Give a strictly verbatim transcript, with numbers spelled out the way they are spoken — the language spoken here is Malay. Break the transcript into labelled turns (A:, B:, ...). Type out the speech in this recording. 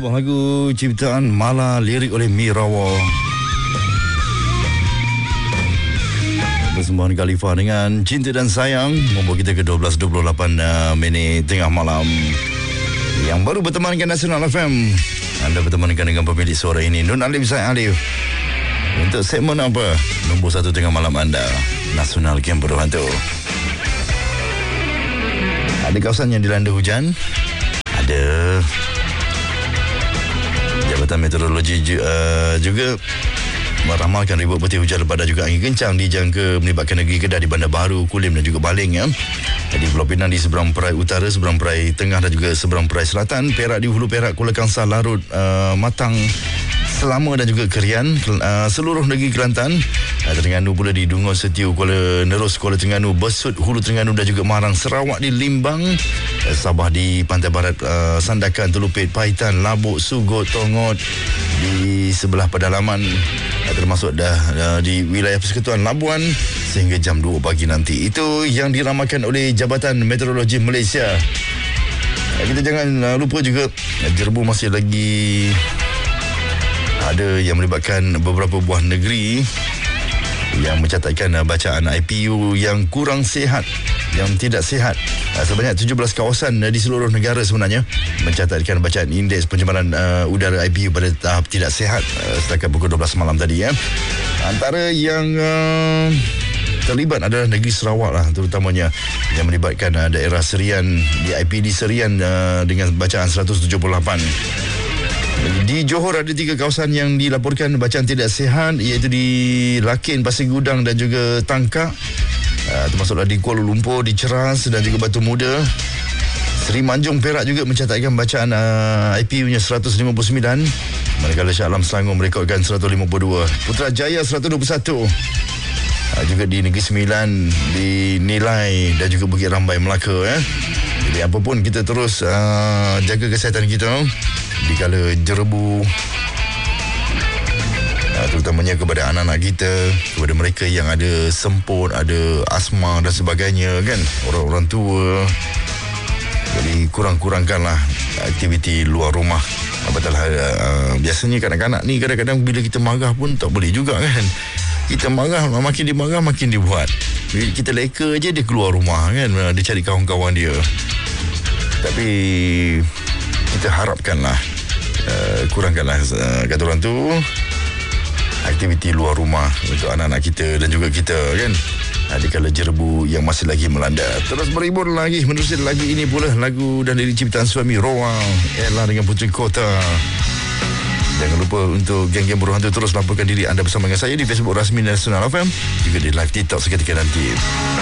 A: Sebuah lagu ciptaan Mala, lirik oleh Mirawa. Persembahan Khalifa dengan Cinta dan Sayang membawa kita ke dua belas dua puluh lapan uh, minit tengah malam. Yang baru bertemankan Nasional F M, anda bertemankan dengan pemilik suara ini, Nun Alif Zaid Alif. Untuk segmen apa? Nombor satu tengah malam anda, Nasional Camp Berhantu. Ada kawasan yang dilanda hujan, ada Jabatan Meteorologi uh, juga meramalkan ribut petir hujan lebat dan juga angin kencang dijangka melibatkan negeri Kedah di Bandar Baru, Kulim dan juga Baling ya. Di Pulau Pinang di seberang perai utara, seberang perai tengah dan juga seberang perai selatan, Perak di hulu Perak, Kuala Kangsar, Larut, uh, Matang, Selama dan juga Kerian, uh, seluruh negeri Kelantan, uh, Terengganu pula di Dungun, Setiu, Kuala Nerus, Kuala Terengganu, Besut, Hulu Terengganu dan juga Marang, Sarawak di Limbang, uh, Sabah di Pantai Barat, uh, Sandakan, Telupit, Paitan, Labuk, Sugut, Tongot di sebelah pedalaman, uh, termasuk dah uh, di wilayah Persekutuan Labuan sehingga jam dua pagi nanti. Itu yang diramalkan oleh Jabatan Meteorologi Malaysia. Uh, kita jangan uh, lupa juga uh, Jerbu masih lagi ada yang melibatkan beberapa buah negeri yang mencatatkan uh, bacaan I P U yang kurang sihat, yang tidak sihat. Uh, sebanyak tujuh belas kawasan uh, di seluruh negara sebenarnya mencatatkan bacaan indeks pencemaran uh, udara I P U pada tahap tidak sihat uh, setakat pukul dua belas malam tadi ya. Antara yang uh, terlibat adalah negeri Sarawak lah, terutamanya yang melibatkan uh, daerah Serian di I P D Serian uh, dengan bacaan seratus tujuh puluh lapan. Di Johor ada tiga kawasan yang dilaporkan bacaan tidak sihat, iaitu di Lakin, Pasir Gudang dan juga Tangkak. Uh, termasuklah di Kuala Lumpur, di Ceras dan juga Batu Muda. Seri Manjung, Perak juga mencatatkan bacaan uh, I P U-nya seratus lima puluh sembilan. Manakala Shah Alam Selangor merekodkan seratus lima puluh dua. Putrajaya seratus dua puluh satu. Uh, juga di Negeri Sembilan, di Nilai dan juga Bukit Rambai, Melaka. Eh. Jadi apapun, kita terus uh, jaga kesihatan kita dikala jerebu, uh, terutamanya kepada anak-anak kita, kepada mereka yang ada semput, ada asma dan sebagainya kan, orang-orang tua. Jadi kurang-kurangkanlah aktiviti luar rumah. Apatah uh, biasanya kanak-kanak ni kadang-kadang bila kita marah pun tak boleh juga kan. Kita marah, makin dia marah makin dia buat. Bila kita leka je dia keluar rumah kan, dia cari kawan-kawan dia. Tapi kita harapkanlah uh, kurangkanlah uh, kata orang tu aktiviti luar rumah untuk anak-anak kita dan juga kita kan, uh, dikala jerebu yang masih lagi melanda. Terus berhibur lagi menerusi lagu ini pula, lagu dan lirik ciptaan suami Roang Ella dengan Puteri Kota. Jangan lupa untuk geng-geng Berhantu terus laporkan diri anda bersama dengan saya di Facebook rasmi Nasional F M, juga di live TikTok seketika nanti.